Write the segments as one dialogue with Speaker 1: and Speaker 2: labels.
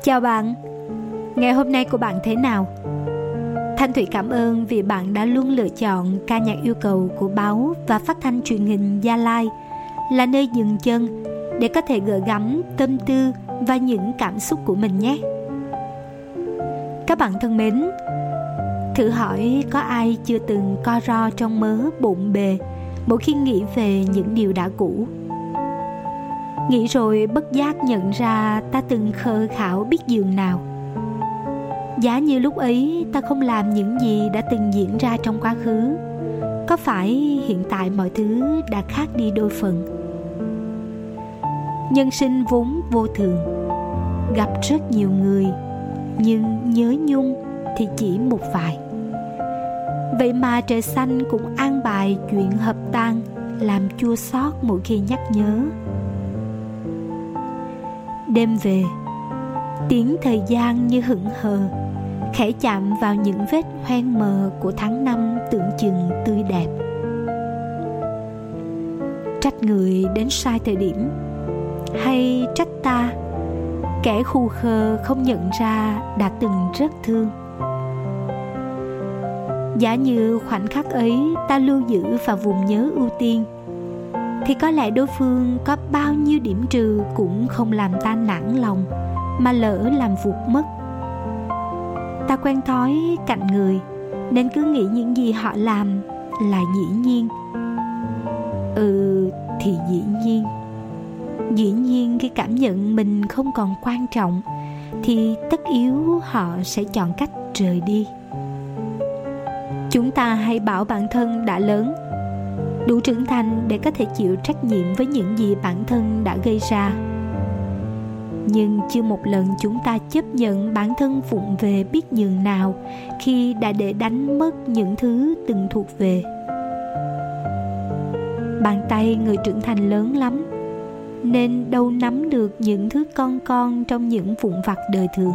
Speaker 1: Chào bạn, ngày hôm nay của bạn thế nào? Thanh Thủy cảm ơn vì bạn đã luôn lựa chọn ca nhạc yêu cầu của báo và phát thanh truyền hình Gia Lai là nơi dừng chân để có thể gửi gắm tâm tư và những cảm xúc của mình nhé. Các bạn thân mến, thử hỏi có ai chưa từng co ro trong mớ bộn bề mỗi khi nghĩ về những điều đã cũ. Nghĩ rồi bất giác nhận ra ta từng khờ khảo biết dường nào. Giá như lúc ấy ta không làm những gì đã từng diễn ra trong quá khứ, có phải hiện tại mọi thứ đã khác đi đôi phần? Nhân sinh vốn vô thường, gặp rất nhiều người, nhưng nhớ nhung thì chỉ một vài. Vậy mà trời xanh cũng an bài chuyện hợp tan, làm chua xót mỗi khi nhắc nhớ. Đêm về, tiếng thời gian như hững hờ, khẽ chạm vào những vết hoen mờ của tháng năm tưởng chừng tươi đẹp. Trách người đến sai thời điểm, hay trách ta, kẻ khù khờ không nhận ra đã từng rất thương. Giả như khoảnh khắc ấy ta lưu giữ vào vùng nhớ ưu tiên, thì có lẽ đối phương có bao nhiêu điểm trừ cũng không làm ta nản lòng, mà lỡ làm vụt mất. Ta quen thói cạnh người, nên cứ nghĩ những gì họ làm là dĩ nhiên. Thì dĩ nhiên khi cảm nhận mình không còn quan trọng, thì tất yếu họ sẽ chọn cách rời đi. Chúng ta hay bảo bản thân đã lớn, đủ trưởng thành để có thể chịu trách nhiệm với những gì bản thân đã gây ra. Nhưng chưa một lần chúng ta chấp nhận bản thân vụng về biết nhường nào khi đã để đánh mất những thứ từng thuộc về. Bàn tay người trưởng thành lớn lắm, nên đâu nắm được những thứ con trong những vụn vặt đời thường.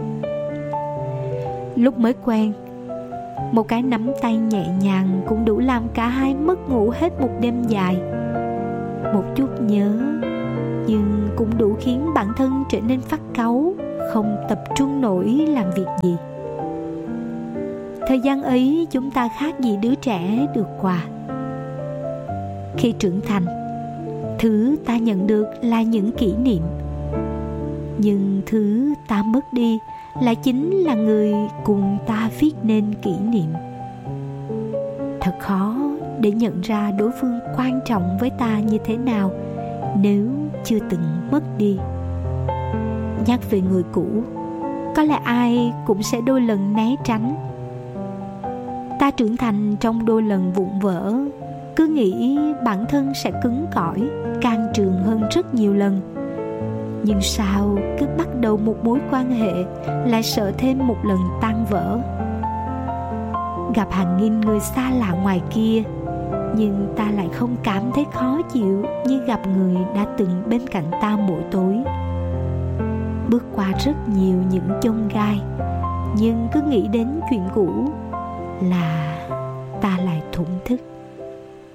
Speaker 1: Lúc mới quen, một cái nắm tay nhẹ nhàng cũng đủ làm cả hai mất ngủ hết một đêm dài. Một chút nhớ, nhưng cũng đủ khiến bản thân trở nên phát cáu, không tập trung nổi làm việc gì. Thời gian ấy chúng ta khác gì đứa trẻ được quà. Khi trưởng thành, thứ ta nhận được là những kỷ niệm, nhưng thứ ta mất đi lại chính là người cùng ta viết nên kỷ niệm. Thật khó để nhận ra đối phương quan trọng với ta như thế nào nếu chưa từng mất đi. Nhắc về người cũ, có lẽ ai cũng sẽ đôi lần né tránh. Ta trưởng thành trong đôi lần vụn vỡ, cứ nghĩ bản thân sẽ cứng cỏi, can trường hơn rất nhiều lần. Nhưng sao cứ bắt đầu một mối quan hệ lại sợ thêm một lần tan vỡ. Gặp hàng nghìn người xa lạ ngoài kia, nhưng ta lại không cảm thấy khó chịu như gặp người đã từng bên cạnh ta mỗi tối. Bước qua rất nhiều những chông gai, nhưng cứ nghĩ đến chuyện cũ là ta lại thổn thức.